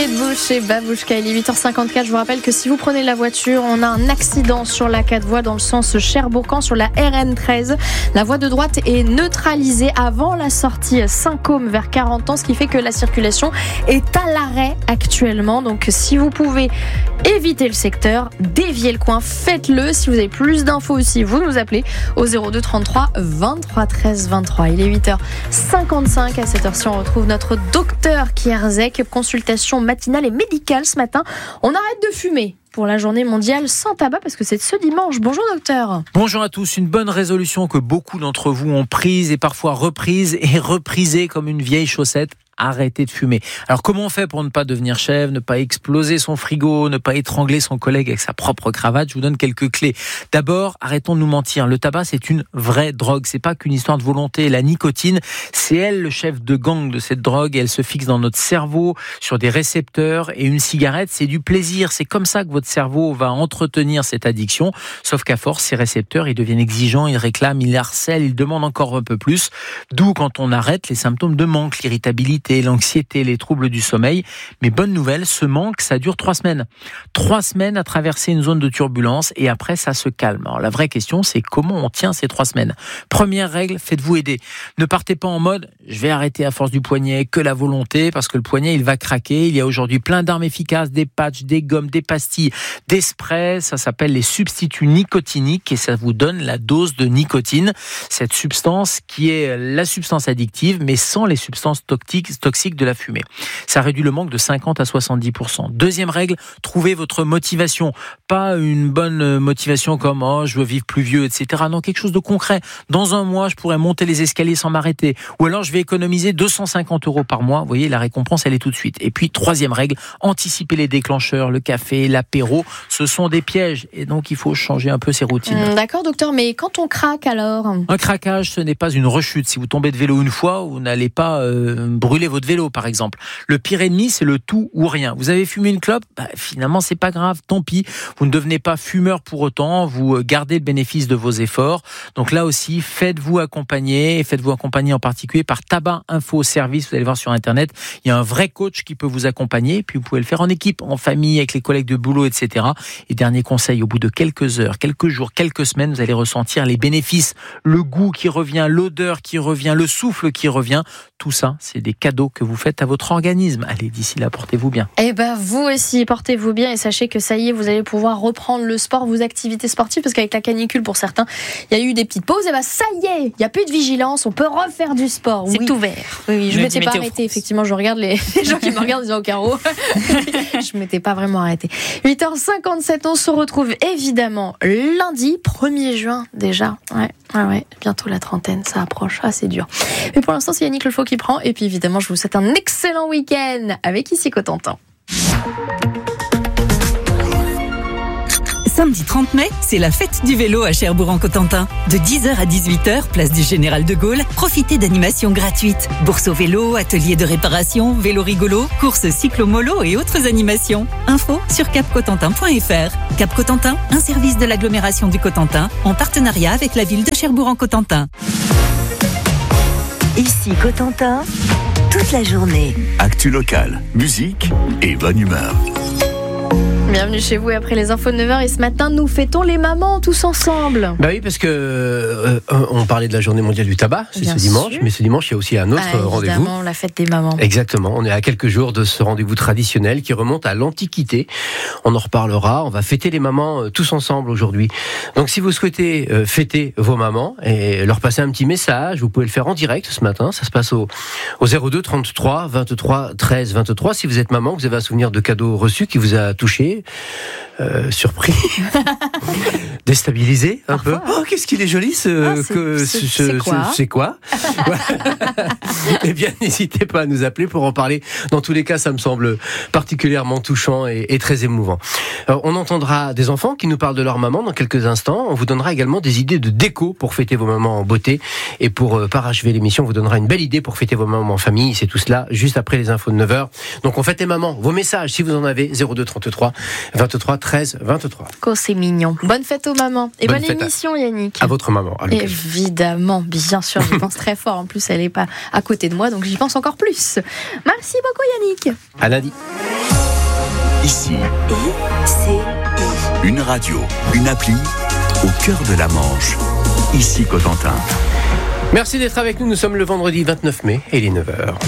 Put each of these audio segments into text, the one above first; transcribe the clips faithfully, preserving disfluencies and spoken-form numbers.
Kate Bush et Babouchka, il est huit heures cinquante-quatre. Je vous rappelle que si vous prenez la voiture, on a un accident sur la quatre voies dans le sens Cherbourg-Caen sur la R N treize. La voie de droite est neutralisée avant la sortie Saint-Côme vers quarante ans, ce qui fait que la circulation est à l'arrêt actuellement. Donc si vous pouvez éviter le secteur, dévier le coin, faites-le. Si vous avez plus d'infos aussi, vous nous appelez au zéro deux trente-trois vingt-trois treize vingt-trois. Il est huit heures cinquante-cinq. À cette heure-ci, on retrouve notre docteur Kierzek. Consultation matinale et médicale ce matin. On arrête de fumer pour la journée mondiale sans tabac parce que c'est ce dimanche. Bonjour docteur. Bonjour à tous. Une bonne résolution que beaucoup d'entre vous ont prise et parfois reprise et reprisée comme une vieille chaussette. Arrêtez de fumer. Alors comment on fait pour ne pas devenir chèvre, ne pas exploser son frigo, ne pas étrangler son collègue avec sa propre cravate? Je vous donne quelques clés. D'abord, arrêtons de nous mentir. Le tabac, c'est une vraie drogue. C'est pas qu'une histoire de volonté. La nicotine, c'est elle le chef de gang de cette drogue. Elle se fixe dans notre cerveau sur des récepteurs. Et une cigarette, c'est du plaisir. C'est comme ça que votre cerveau va entretenir cette addiction. Sauf qu'à force, ces récepteurs, ils deviennent exigeants, ils réclament, ils harcèlent, ils demandent encore un peu plus. D'où, quand on arrête, les symptômes de manque, l'irritabilité, l'anxiété, les troubles du sommeil. Mais bonne nouvelle, ce manque, ça dure trois semaines. Trois semaines à traverser une zone de turbulence et après, ça se calme. Alors, la vraie question, c'est comment on tient ces trois semaines. Première règle, faites-vous aider. Ne partez pas en mode, je vais arrêter à force du poignet, que la volonté, parce que le poignet, il va craquer. Il y a aujourd'hui plein d'armes efficaces, des patchs, des gommes, des pastilles, des sprays. Ça s'appelle les substituts nicotiniques et ça vous donne la dose de nicotine. Cette substance qui est la substance addictive, mais sans les substances toxiques toxiques de la fumée. Ça réduit le manque de cinquante à soixante-dix pour cent. Deuxième règle, trouvez votre motivation. Pas une bonne motivation comme « oh, je veux vivre plus vieux », et cetera. Non, quelque chose de concret. Dans un mois, je pourrais monter les escaliers sans m'arrêter. Ou alors, je vais économiser deux cent cinquante euros par mois. Vous voyez, la récompense, elle est tout de suite. Et puis, troisième règle, anticipez les déclencheurs, le café, l'apéro. Ce sont des pièges. Et donc, il faut changer un peu ses routines. Mmh, d'accord, docteur, mais quand on craque alors ? Un craquage, ce n'est pas une rechute. Si vous tombez de vélo une fois, vous n'allez pas euh, brûler votre vélo, par exemple. Le pire ennemi, c'est le tout ou rien. Vous avez fumé une clope, bah, finalement, c'est pas grave, tant pis. Vous ne devenez pas fumeur pour autant, vous gardez le bénéfice de vos efforts. Donc là aussi, faites-vous accompagner, et faites-vous accompagner en particulier par Tabac Info Service. Vous allez voir sur Internet, il y a un vrai coach qui peut vous accompagner, puis vous pouvez le faire en équipe, en famille, avec les collègues de boulot, et cetera. Et dernier conseil, au bout de quelques heures, quelques jours, quelques semaines, vous allez ressentir les bénéfices, le goût qui revient, l'odeur qui revient, le souffle qui revient. Tout ça, c'est des cadeaux que vous faites à votre organisme. Allez, d'ici là, portez-vous bien. Eh ben, vous aussi, portez-vous bien et sachez que ça y est, vous allez pouvoir reprendre le sport, vos activités sportives, parce qu'avec la canicule, pour certains, il y a eu des petites pauses. Et ben, ça y est, il n'y a plus de vigilance, on peut refaire du sport. C'est oui. ouvert. Oui, oui, je ne m'étais pas arrêtée. Effectivement, je regarde les, les gens qui me regardent en disant au carreau. Je ne m'étais pas vraiment arrêtée. huit heures cinquante-sept, on se retrouve évidemment lundi, premier juin déjà. Ouais, ouais, ouais. Bientôt la trentaine, ça approche. Ah, c'est dur. Mais pour l'instant, c'est Yannick Lefaux qui prend. Et puis évidemment, je vous souhaite un excellent week-end avec Ici Cotentin. Samedi trente mai, c'est la fête du vélo à Cherbourg-en-Cotentin. De dix heures à dix-huit heures, place du Général de Gaulle, profitez d'animations gratuites. Bourse au vélo, ateliers de réparation, vélo rigolo, courses cyclo-molo et autres animations. Info sur cap cotentin point f r. Cap Cotentin, un service de l'agglomération du Cotentin, en partenariat avec la ville de Cherbourg-en-Cotentin. Ici Cotentin, toute la journée. Actu locale, musique et bonne humeur. Bienvenue chez vous après les infos de neuf heures et ce matin nous fêtons les mamans tous ensemble. Bah oui, parce que euh, on parlait de la journée mondiale du tabac, c'est Bien ce dimanche, sûr. mais ce dimanche il y a aussi un autre ah, rendez-vous. Évidemment, la fête des mamans. Exactement, on est à quelques jours de ce rendez-vous traditionnel qui remonte à l'Antiquité. On en reparlera, on va fêter les mamans euh, tous ensemble aujourd'hui. Donc si vous souhaitez euh, fêter vos mamans et leur passer un petit message, vous pouvez le faire en direct ce matin, ça se passe au, au zéro deux trente-trois vingt-trois treize vingt-trois. Si vous êtes maman, vous avez un souvenir de cadeau reçu qui vous a touché, Euh, surpris, déstabilisé un Parfois. peu. Oh, qu'est-ce qu'il est joli ce, Ah, c'est, que, c'est, ce, c'est quoi, ce, c'est quoi Eh bien, n'hésitez pas à nous appeler pour en parler. Dans tous les cas, ça me semble particulièrement touchant et, et très émouvant. Alors, on entendra des enfants qui nous parlent de leur maman dans quelques instants. On vous donnera également des idées de déco pour fêter vos mamans en beauté. Et pour euh, parachever l'émission, on vous donnera une belle idée pour fêter vos mamans en famille. C'est tout cela juste après les infos de neuf heures. Donc, on fête les mamans. Vos messages, si vous en avez, zéro deux trente-trois vingt-trois treize vingt-trois. Oh, c'est mignon. Bonne fête aux mamans. Et bonne, bonne émission, Yannick. À votre maman. À Évidemment, bien sûr, j'y pense très fort. En plus, elle n'est pas à côté de moi, donc j'y pense encore plus. Merci beaucoup, Yannick. À lundi. Ici. Ici. Une radio, une appli au cœur de la Manche. Ici Cotentin. Merci d'être avec nous. Nous sommes le vendredi vingt-neuf mai et il est neuf heures.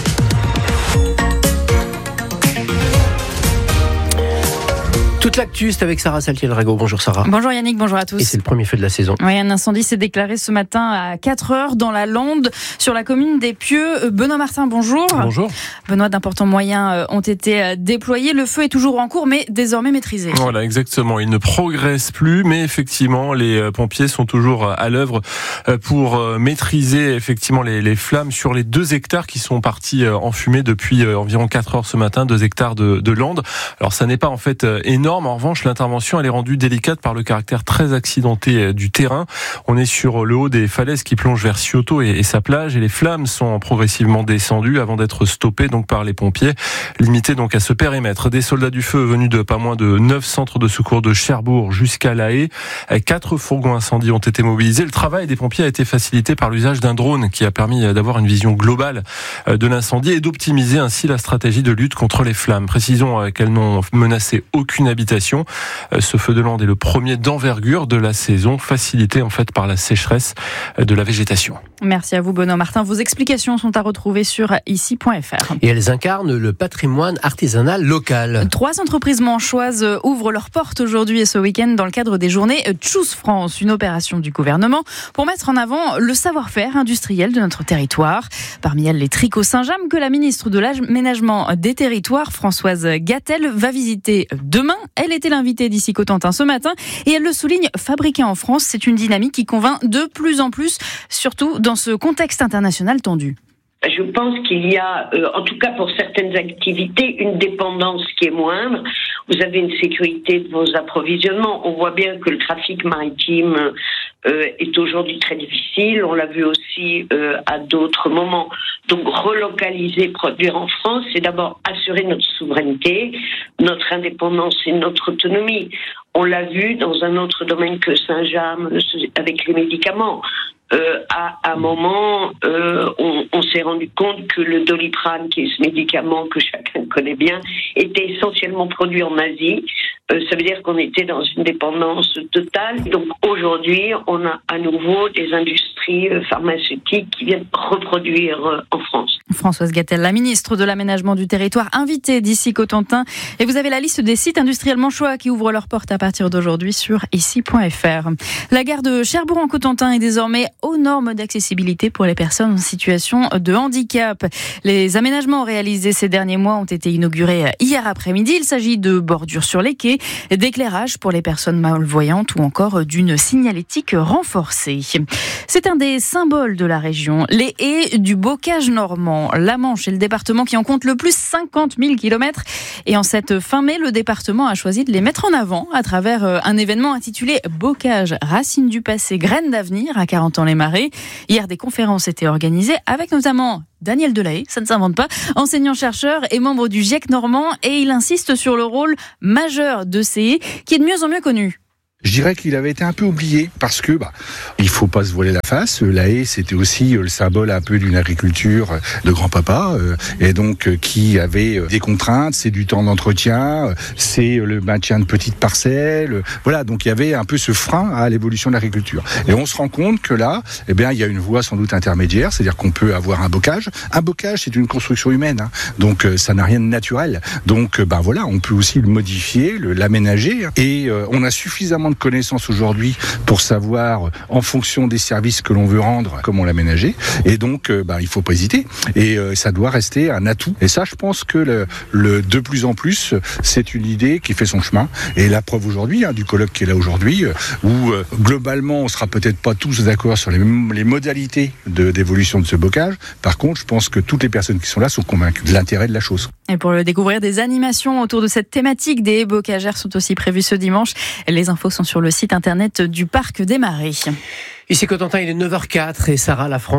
Toute l'actu, c'est avec Sarah Saltiel-Rago. Bonjour Sarah. Bonjour Yannick, bonjour à tous. Et c'est le premier feu de la saison. Oui, un incendie s'est déclaré ce matin à quatre heures dans la Lande, sur la commune des Pieux. Benoît Martin, bonjour. Bonjour. Benoît, d'importants moyens ont été déployés. Le feu est toujours en cours, mais désormais maîtrisé. Voilà, exactement. Il ne progresse plus, mais effectivement, les pompiers sont toujours à l'œuvre pour maîtriser effectivement les, les flammes sur les deux hectares qui sont partis en fumée depuis environ quatre heures ce matin, deux hectares de, de Lande. Alors, ça n'est pas en fait énorme. En revanche, l'intervention elle est rendue délicate par le caractère très accidenté du terrain. On est sur le haut des falaises qui plongent vers Cioto et, et sa plage, et les flammes sont progressivement descendues avant d'être stoppées donc par les pompiers, limitées donc à ce périmètre. Des soldats du feu venus de pas moins de neuf centres de secours de Cherbourg jusqu'à La Haye. Quatre fourgons incendies ont été mobilisés. Le travail des pompiers a été facilité par l'usage d'un drone qui a permis d'avoir une vision globale de l'incendie et d'optimiser ainsi la stratégie de lutte contre les flammes. Précisons qu'elles n'ont menacé aucune habitation. Ce feu de Lande est le premier d'envergure de la saison, facilité en fait par la sécheresse de la végétation. Merci à vous Benoît Martin. Vos explications sont à retrouver sur ici point f r. Et elles incarnent le patrimoine artisanal local. Trois entreprises manchoises ouvrent leurs portes aujourd'hui et ce week-end dans le cadre des journées Choose France, une opération du gouvernement pour mettre en avant le savoir-faire industriel de notre territoire. Parmi elles, les tricots Saint-James que la ministre de l'Aménagement des Territoires, Françoise Gatel, va visiter demain. Elle était l'invitée d'Ici Cotentin ce matin et elle le souligne, fabriqué en France, c'est une dynamique qui convainc de plus en plus, surtout dans ce contexte international tendu. Je pense qu'il y a, euh, en tout cas pour certaines activités, une dépendance qui est moindre. Vous avez une sécurité de vos approvisionnements. On voit bien que le trafic maritime euh, est aujourd'hui très difficile. On l'a vu aussi euh, à d'autres moments. Donc relocaliser, produire en France, c'est d'abord assurer notre souveraineté, notre indépendance et notre autonomie. On l'a vu dans un autre domaine que Saint-James avec les médicaments. Euh, à un moment, euh, on, on s'est rendu compte que le Doliprane, qui est ce médicament que chacun connaît bien, était essentiellement produit en Asie. Euh, ça veut dire qu'on était dans une dépendance totale. Donc aujourd'hui, on a à nouveau des industries pharmaceutiques qui viennent reproduire euh, en France. Françoise Gatel, la ministre de l'Aménagement du Territoire, invitée d'Ici Cotentin. Et vous avez la liste des sites industriels manchois qui ouvrent leurs portes à partir d'aujourd'hui sur ici point f r. La gare de Cherbourg-en-Cotentin est désormais aux normes d'accessibilité pour les personnes en situation de handicap. Les aménagements réalisés ces derniers mois ont été inaugurés hier après-midi. Il s'agit de bordures sur les quais, d'éclairage pour les personnes malvoyantes ou encore d'une signalétique renforcée. C'est un des symboles de la région, les haies du bocage normand. La Manche est le département qui en compte le plus, cinquante mille kilomètres. Et en cette fin mai, le département a choisi de les mettre en avant à travers un événement intitulé Bocage, racines du passé, graines d'avenir à quarante ans les Marais. Hier, des conférences étaient organisées avec notamment Daniel Delahaye, ça ne s'invente pas, enseignant-chercheur et membre du GIEC normand, et il insiste sur le rôle majeur de ces haies qui est de mieux en mieux connu. Je dirais qu'il avait été un peu oublié parce que bah, il faut pas se voiler la face. La haie, c'était aussi le symbole un peu d'une agriculture de grand-papa euh, et donc euh, qui avait des contraintes. C'est du temps d'entretien, c'est le maintien de petites parcelles. Euh, voilà, donc il y avait un peu ce frein à l'évolution de l'agriculture. Et on se rend compte que là, eh bien, il y a une voie sans doute intermédiaire, c'est-à-dire qu'on peut avoir un bocage. Un bocage, c'est une construction humaine, hein, donc euh, ça n'a rien de naturel. Donc, euh, bah voilà, on peut aussi le modifier, le, l'aménager, et euh, on a suffisamment de connaissances aujourd'hui pour savoir, en fonction des services que l'on veut rendre, comment l'aménager. Et donc, euh, bah, il faut pas hésiter. Et euh, ça doit rester un atout. Et ça, je pense que le, le de plus en plus, c'est une idée qui fait son chemin. Et la preuve aujourd'hui, hein, du colloque qui est là aujourd'hui, euh, où euh, globalement, on sera peut-être pas tous d'accord sur les, les modalités de, d'évolution de ce bocage. Par contre, je pense que toutes les personnes qui sont là sont convaincues de l'intérêt de la chose. Et pour le découvrir, des animations autour de cette thématique des haies bocagères sont aussi prévues ce dimanche. Les infos sont sur le site internet du Parc des Marais. Ici Cotentin, il est neuf heures zéro quatre et Sarah, la France a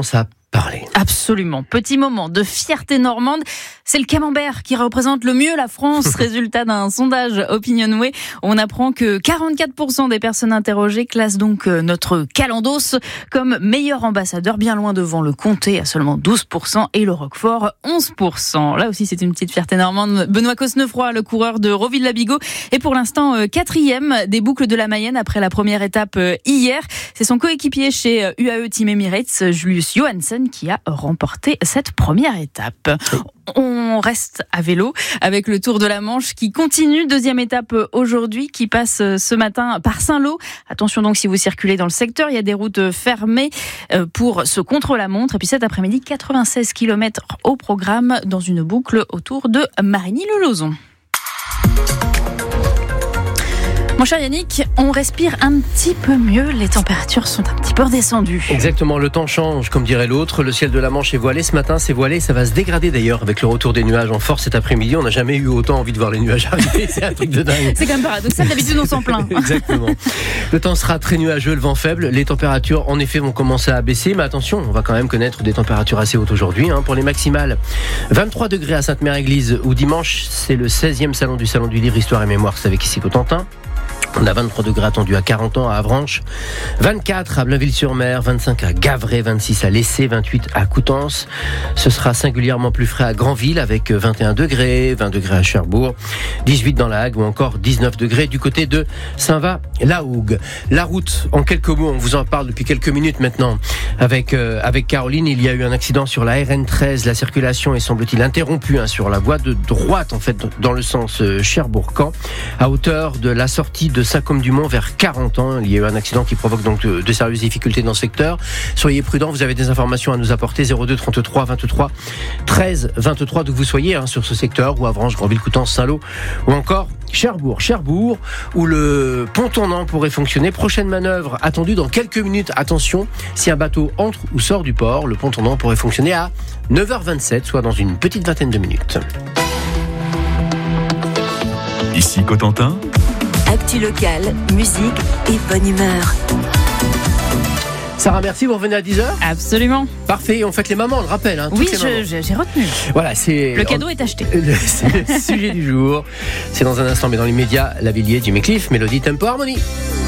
parler. Absolument. Petit moment de fierté normande. C'est le camembert qui représente le mieux la France. Résultat d'un sondage OpinionWay. On apprend que quarante-quatre pour cent des personnes interrogées classent donc notre calendos comme meilleur ambassadeur, bien loin devant le comté à seulement douze pour cent et le roquefort onze pour cent. Là aussi, c'est une petite fierté normande. Benoît Cosnefroy, le coureur de Roville-la-Bigot, est pour l'instant quatrième des boucles de la Mayenne après la première étape hier. C'est son coéquipier chez U A E Team Emirates, Julius Johansen, qui a remporté cette première étape. On reste à vélo avec le Tour de la Manche qui continue. Deuxième étape aujourd'hui qui passe ce matin par Saint-Lô. Attention donc si vous circulez dans le secteur, il y a des routes fermées pour ce contre-la-montre. Et puis cet après-midi, quatre-vingt-seize kilomètres au programme dans une boucle autour de Marigny-le-Lauzon. Mon cher Yannick, on respire un petit peu mieux, les températures sont un petit peu redescendues. Exactement, le temps change, comme dirait l'autre. Le ciel de la Manche est voilé ce matin, c'est voilé, ça va se dégrader d'ailleurs avec le retour des nuages en force cet après-midi. On n'a jamais eu autant envie de voir les nuages arriver, c'est un truc de dingue. C'est quand même paradoxal, d'habitude on s'en plaint. Exactement. Le temps sera très nuageux, le vent faible, les températures en effet vont commencer à baisser, mais attention, on va quand même connaître des températures assez hautes aujourd'hui. Hein, pour les maximales, vingt-trois degrés à Sainte-Mère-Église, où dimanche c'est le seizième salon du Salon du Livre, Histoire et Mémoire, c'est avec ici Cotentin. On a vingt-trois degrés attendus à quarante ans à Avranches, vingt-quatre à Blainville-sur-Mer, vingt-cinq à Gavray, vingt-six à Lessé, vingt-huit à Coutances. Ce sera singulièrement plus frais à Granville avec vingt et un degrés, vingt degrés à Cherbourg, dix-huit dans la Hague ou encore dix-neuf degrés du côté de Saint-Va-la-Hougue. La route, en quelques mots, on vous en parle depuis quelques minutes maintenant avec, euh, avec Caroline. Il y a eu un accident sur la R N treize. La circulation est semble-t-il interrompue hein, sur la voie de droite en fait dans le sens euh, Cherbourg-Caen à hauteur de la sortie de Saint-Côme-du-Mont vers quarante ans. Il y a eu un accident qui provoque donc de, de sérieuses difficultés dans ce secteur. Soyez prudents, vous avez des informations à nous apporter. zéro deux trente-trois vingt-trois treize vingt-trois d'où vous soyez hein, sur ce secteur ou Avranches, Granville, Coutances, Saint-Lô ou encore Cherbourg, Cherbourg où le pont tournant pourrait fonctionner. Prochaine manœuvre attendue dans quelques minutes. Attention, si un bateau entre ou sort du port, le pont tournant pourrait fonctionner à neuf heures vingt-sept, soit dans une petite vingtaine de minutes. Ici Cotentin. Actu locale, musique et bonne humeur. Sarah, merci, vous revenez à dix heures ? Absolument. Parfait, on fête les mamans, on le rappelle. Hein, oui, les mamans. je, j'ai retenu. Voilà, c'est... Le cadeau est acheté. C'est le sujet du jour. C'est dans un instant, mais dans l'immédiat, la Villiers, Jimmy Cliff, Mélodie, Tempo, Harmonie.